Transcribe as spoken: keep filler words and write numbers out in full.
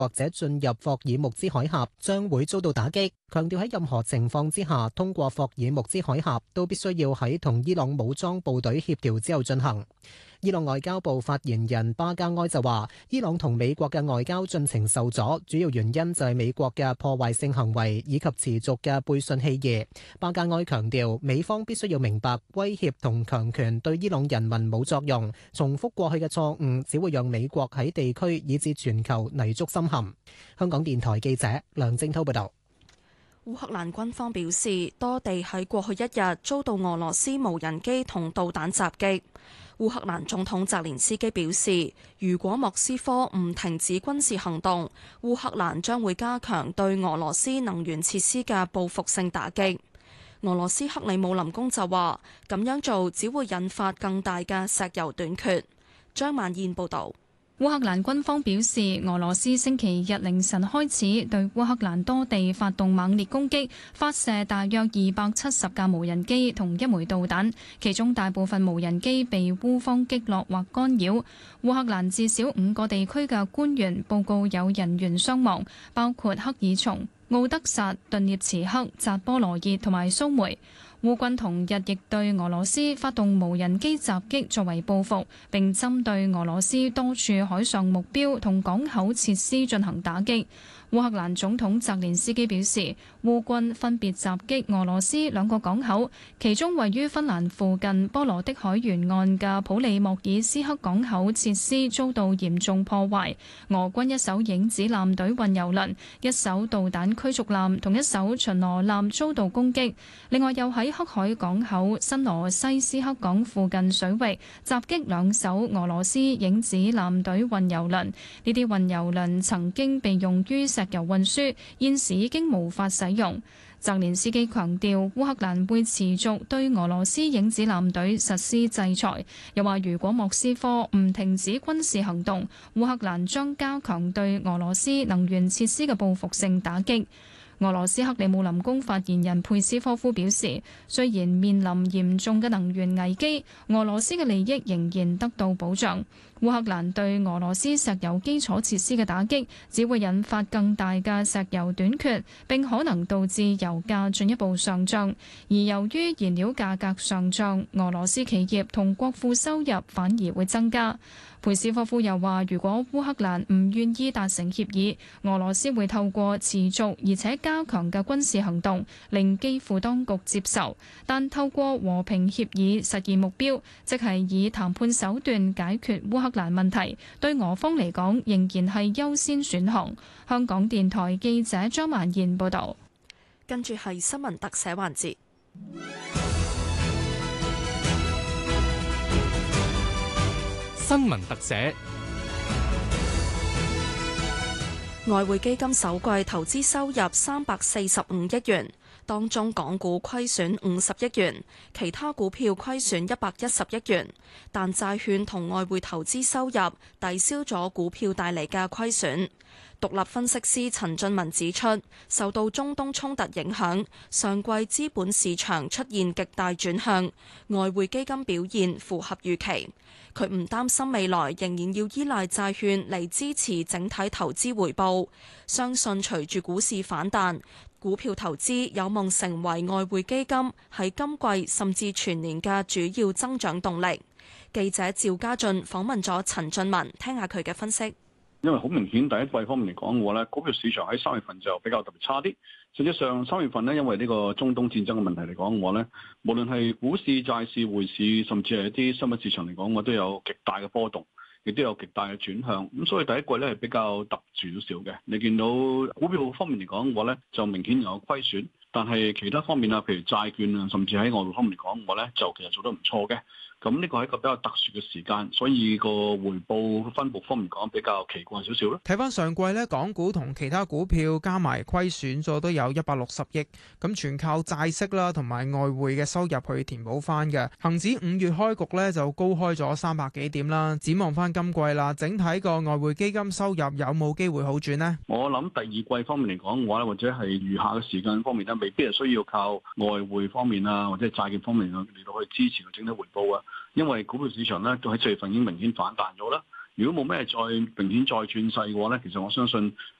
或者進入霍爾木茲海峽將會遭到打擊，強調喺任何情況之下通過霍爾木茲海峽都必須要喺同伊朗武裝部隊協調之後進行。伊朗外交部發言人巴加埃就話，伊朗同美國嘅外交進程受阻，主要原因就係美國嘅破壞性行為以及持續嘅背信棄義。巴加埃強調，美方必須要明白威脅同強權對伊朗人民冇作用，重複過去嘅錯誤只會讓美國喺地區以至全球泥足深陷。香港電台記者梁正濤報道。 烏克蘭軍方表示，多地喺過去一日遭到俄羅斯無人機同導彈襲擊。烏克蘭總統澤連斯基表示，如果莫斯科唔停止軍事行動，烏克蘭將會加強對俄羅斯能源設施嘅報復性打擊。俄羅斯克里姆林宮就話，咁樣做只會引發更大嘅石油短缺。張曼燕報導。 烏克蘭軍方表示，俄羅斯星期日凌晨開始對烏克蘭多地發動猛烈攻擊，發射大約二百七十架無人機同一枚導彈，其中大部分無人機被烏方擊落或干擾。烏克蘭至少五個地區嘅官員報告有人員傷亡，包括克爾松、奧德薩、頓涅茨克、扎波羅熱同埋蘇梅。烏軍同日亦對俄羅斯發動無人機襲擊作為報復，並針對俄羅斯多處海上目標同港口設施進行打擊。烏克蘭總統澤連斯基表示，烏軍分別襲擊俄羅斯兩個港口，其中位於芬蘭附近波羅的海沿岸嘅普里莫爾斯克港口設施遭到嚴重破壞。俄軍一艘影子艦隊運油輪、一艘導彈驅逐艦同一艘巡邏艦遭到攻擊。另外，又喺黑海港口新羅西斯克港附近水域襲擊兩艘俄羅斯影子艦隊運油輪。呢啲運油輪曾經被用於石油運輸，現時已經無法使用。澤連斯基強調，烏克蘭會持續對俄羅斯影子艦隊實施制裁，又話如果莫斯科唔停止軍事行動，烏克蘭將加強對俄羅斯能源設施嘅報復性打擊。俄羅斯克里姆林宮發言人佩斯科夫表示，雖然面臨嚴重嘅能源危機，俄羅斯嘅利益仍然得到保障。烏克蘭對俄羅斯石油基礎設施嘅打擊，只會引發更大嘅石油短缺，並可能導致油價進一步上漲。而由於燃料價格上漲，俄羅斯企業同國庫收入反而會增加。佩斯科夫又話，如果烏克蘭唔願意達成協議，俄羅斯會透過持續而且加強嘅軍事行動，令基輔當局接受。但透過和平協議實現目標，即係以談判手段解決烏克蘭問題，對俄方嚟講仍然係優先選項。香港電台記者張曼燕報導。 跟住係新聞特寫環節。 新聞特寫。 外匯基金首季投資收入三百四十五億元，當中港股虧損五十億元，其他股票虧損一百一十億元，但債券同外匯投資收入抵消咗股票帶嚟嘅虧損。獨立分析師陳俊文指出，受到中東衝突影響，上季資本市場出現極大轉向，外匯基金表現符合預期。佢唔擔心未來仍然要依賴債券嚟支持整體投資回報，相信隨住股市反彈，股票投資有望成為外匯基金喺今季甚至全年嘅主要增長動力。記者趙家俊訪問咗陳俊文，聽下佢嘅分析。 因為好明顯，第一季方面嚟講嘅話咧，股票市場喺三月份就比較特別差啲。實際上三月份咧，因為呢個中東戰爭嘅問題嚟講嘅話咧，無論係股市、債市、匯市，甚至係一啲商品市場嚟講，我都有極大嘅波動，亦都有極大嘅轉向。咁所以第一季咧係比較特殊少少嘅。你見到股票方面嚟講嘅話咧，就明顯有虧損，但係其他方面啊，譬如債券啊，甚至喺外匯方面嚟講嘅話咧，就其實做得唔錯嘅。咁呢個係一個比較特殊嘅時間，所以個回報分佈方面講比較奇怪少少咯。 睇翻上季咧，港股同其他股票加埋虧損咗都有一百六十億，咁全靠債息啦同埋外匯嘅收入去填補翻嘅。恒指五月開局咧就高開咗三百幾點啦。展望翻今季啦，整體個外匯基金收入有冇機會好轉呢？ 我諗第二季方面嚟講嘅話咧，或者係餘下嘅時間方面咧，未必係需要靠外匯方面啊，或者債券方面嚟到去支持個整體回報啊。因為股票市場咧，都喺四月份已經明顯反彈咗啦， 如果冇咩再明顯再轉勢嘅話咧，其實我相信